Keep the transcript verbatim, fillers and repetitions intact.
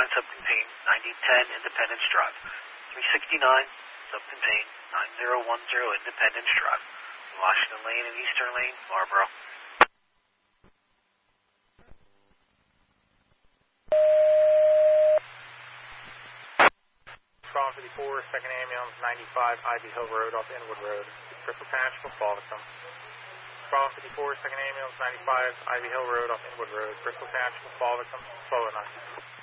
subcontained, ninety ten Independence Drive. three sixty-nine, subcontained, nine zero one zero Independence Drive. Washington Lane and Eastern Lane, Marlboro. Call fifty-four, second ambulance, ninety-five Ivy Hill Road off Inwood Road. Triple patch for fall victim. Call fifty-four, second ambulance, ninety-five Ivy Hill Road off Inwood Road. Crystal patch for fall victim, twelve oh nine.